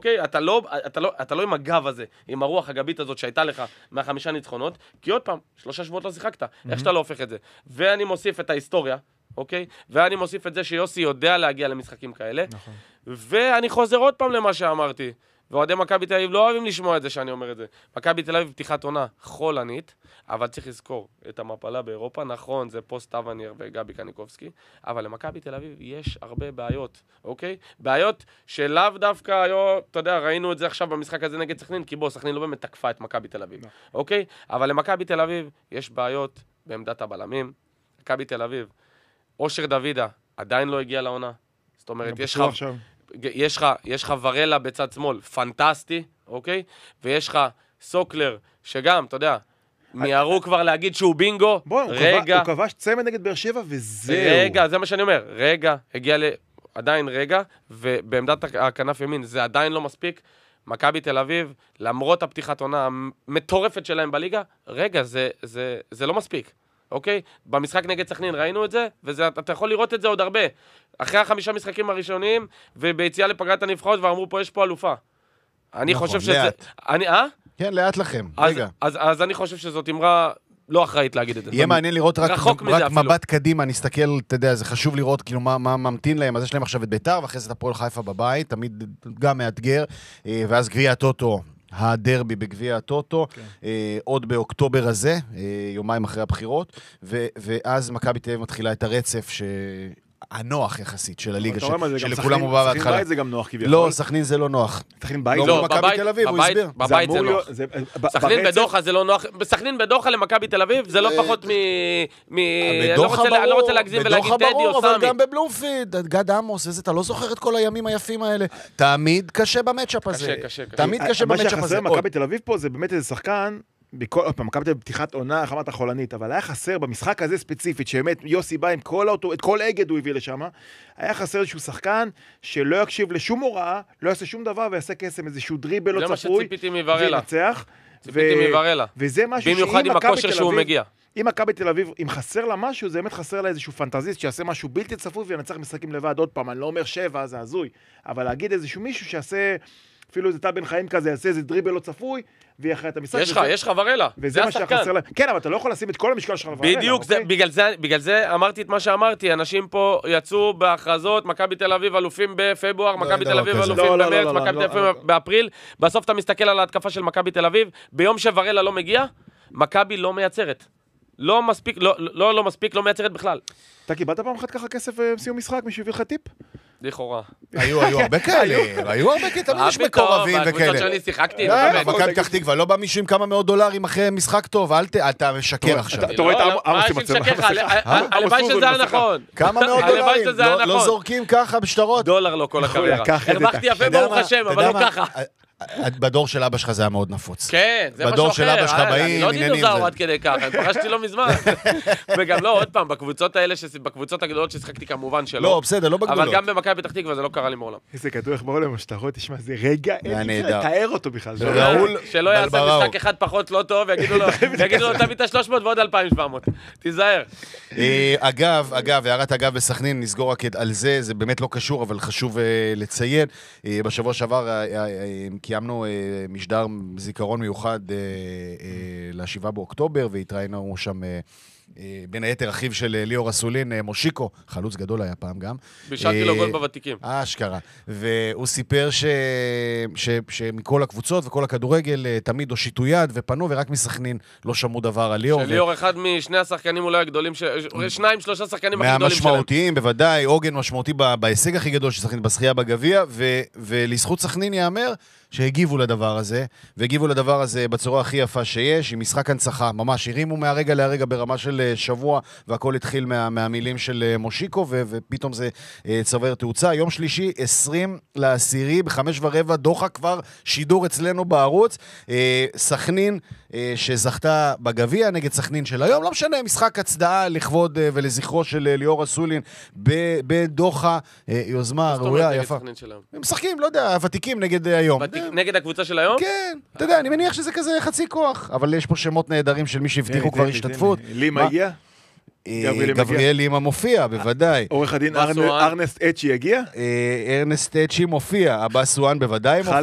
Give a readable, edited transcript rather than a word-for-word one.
אוקיי? אתה לא עם הגב הזה, עם הרוח הגבית הזאת שהייתה לך מה5 ניצחונות, כי עוד פעם, 3 שבועות לא שיחקת, איך שאתה לא הופך את זה. ואני מוסיף את ההיסטוריה, אוקיי? ואני מוסיף את זה שיוסי יודע להגיע למשחקים כאלה, ואני חוזר עוד פעם למה שאמרתי, ואוהדי מכבי תל אביב לא אוהבים לשמוע את זה שאני אומר את זה. מכבי תל אביב פתיחת עונה חולנית, אבל צריך לזכור את המפלה באירופה, נכון, זה פוסט טווניר וגבי קניקובסקי, אבל למכבי תל אביב יש הרבה בעיות, אוקיי? בעיות שלאו דווקא היום, אתה יודע, ראינו את זה עכשיו במשחק הזה נגד סכנין, כי בוא, סכנין לא באמת תקפה את מכבי תל אביב, אוקיי? אבל למכבי תל אביב יש בעיות בעמדת הבלמים. מכבי תל אביב, אושר דוידה עדיין לא הגיע לעונה. זאת אומרת, יש לך ורלה בצד שמאל, פנטסטי, אוקיי? ויש לך סוקלר, שגם, אתה יודע, מיהרו כבר להגיד שהוא בינגו, רגע. הוא כבש צמד נגד באר שבע וזהו. רגע, זה מה שאני אומר, רגע, הגיע עדיין רגע, ובעמדת הכנף ימין זה עדיין לא מספיק. מכבי תל אביב, למרות הפתיחת עונה המטורפת שלהם בליגה, רגע, זה לא מספיק. אוקיי? במשחק נגד סכנין ראינו את זה, ואתה יכול לראות את זה עוד הרבה. אחרי 5 משחקים הראשונים, וביציאה לפגרת הנבחרות, ואמרו פה, יש פה אלופה. אני חושב שזה... כן, לאט לכם. רגע. אז אני חושב שזאת אמרה לא אחראית להגיד את זה. יהיה מעניין לראות רק מבט קדימה, נסתכל, אתה יודע, זה חשוב לראות כאילו מה ממתין להם, אז יש להם עכשיו את ביתר, ואחרי זה את הפועל חיפה בבית, תמיד גם מאתגר, ואז גביע הטוטו. הדרבי בגביע הטוטו, עוד באוקטובר הזה, יומיים אחרי הבחירות, ואז מכבי תל אביב מתחילה את הרצף הנוח יחסית של הליגה, שלכולם הוא בא בהתחלה. סכנין בית זה גם נוח כביכול. לא, סכנין זה לא נוח. סכנין בית? לא, מכבי תל אביב, הוא הסביר. בבית זה נוח. סכנין בדוחה זה לא נוח. סכנין בדוחה למכבי תל אביב זה לא פחות לא רוצה להגזים ולהגיד טדי או סמי. אבל גם בבלומפילד, גד עמוס, אתה לא זוכר את כל הימים היפים האלה. תמיד קשה במצ'אפ הזה. תמיד קשה במצ'אפ הזה. מה שחסר מכבי תל אביב פה זה באמת איזה שחקן מכבי תל אביב פתיחת עונה, חמת החולנית, אבל היה חסר במשחק הזה ספציפית, שבאמת יוסי בא עם את כל אגד הוא הביא לשם, היה חסר איזשהו שחקן שלא יקשיב לשום הוראה, לא יעשה שום דבר ויעשה קסם, איזשהו דריבל לא צפוי, זה מה שציפיתי מוורלה. ציפיתי מוורלה. וזה משהו במיוחד עם הכושר שהוא מגיע. אם מכבי תל אביב, אם חסר לה משהו, זה באמת חסר לה איזשהו פנטזיסט שיעשה משהו בלתי צפוי וינצח משחקים לבד. עוד פעם, אני לא אומר 7, זה הזוי, אבל להגיד איזשהו מישהו שיעשה אפילו איזה טל בן חיים כזה, יעשה איזה דריבל לא צפוי, ויחיה את המשחק. יש לך ורלה. וזה מה שחסר להם. כן, אבל אתה לא יכול לשים את כל המשקל שלך לוורלה. בדיוק, בגלל זה אמרתי את מה שאמרתי. אנשים פה יצאו בהכרזות, מכבי תל אביב אלופים בפברואר, מכבי תל אביב אלופים במרץ, מכבי תל אביב באפריל. בסוף אתה מסתכל על ההתקפה של מכבי תל אביב, ביום שוורלה לא מגיע, מכבי לא מייצרת. לא מספיק, לא מייצרת בכלל. אתה קיבלת פעם אחת ככה כסף בסיום משחק, מישהו הביא לך טיפ? לכאורה. היו הרבה כאלה, תמיד יש מקורבים וכאלה. בקבוצות שלי שיחקתי. מכבי פתח תקווה, לא בא מישהו עם כמה מאות דולרים אחרי משחק טוב, אתה משקר עכשיו. אתה רואה את עמוס שמצא. הלוואי שזה היה נכון. כמה מאות דולרים, לא זורקים ככה בשטרות. דולר לא כל הקריירה. הרווחתי יפה ברוך השם, אבל לא ככה. בדור של אבא שלך זה היה מאוד נפוץ. כן, זה משהו אחר. בדור של אבא שלך באים, אני לא דינוזאור עד כדי ככה, פרשתי לא מזמן. וגם לא, עוד פעם, בקבוצות האלה, בקבוצות הגדולות ששיחקתי כמובן שלא. לא, בסדר, לא בגדולות. אבל גם במכבי פתח תקווה זה לא קרה לי מעולם. איזה כתוב איך בעולם, שאתה רואה, תשמע, זה רגע, אין לי לתאר אותו בכלל. שלא יעשה משחק אחד פחות לא טוב, יגידו לו, תביא את ה-300 ועוד 2,700. תיזהר. אגב, הערת אגב בסכנין, נסגור רק על זה, זה באמת לא קשור, אבל חשוב לציין. בשבוע שעבר קיימנו משדר זיכרון מיוחד ל7 באוקטובר, והתראינו שם בין היתר אחיו של ליאור אסולין, מושיקו, חלוץ גדול היה פעם גם. בישלתי לו גול בוותיקים. אשכרה. והוא סיפר שמכל הקבוצות וכל הכדורגל תמיד הושיטו יד ופנו, ורק מסכנין לא שמעו דבר על ליאור. שליאור אחד משני השחקנים אולי הגדולים, 2-3 שחקנים הכי גדולים שלהם. מהמשמעותיים, בוודאי, עוגן משמעותי בהישג הכי גדול של סכנין בזכייה בגביע, ולזכות סכנין יאמר שהגיבו לדבר הזה, והגיבו לדבר הזה בצורה הכי יפה שיש, עם משחק הנצחה, ממש הרימו מהרגע להרגע ברמה של שבוע, והכל התחיל מהמילים של מושיקו, ופתאום זה צובר תאוצה. יום שלישי, 20/10, ב5:15, דוחה כבר שידור אצלנו בערוץ, סכנין שזכתה בגביע נגד סכנין של היום, לא משנה, משחק הצדעה לכבוד ולזכרו של ליאור אסולין בדוחה, יוזמה ראויה, יפה. הם משחקים, לא יודע, ותיקים נגד היום. נגד הקבוצה של היום? כן, אתה יודע, אני מניח שזה כזה חצי כוח, אבל יש פה שמות נהדרים של מי שהבטיחו כבר השתתפות. לימה הגיע? גבריאל לימה מופיע, בוודאי. עורך הדין ארנסט אצ'י הגיע? ארנסט אצ'י מופיע, אבא סואן בוודאי מופיע.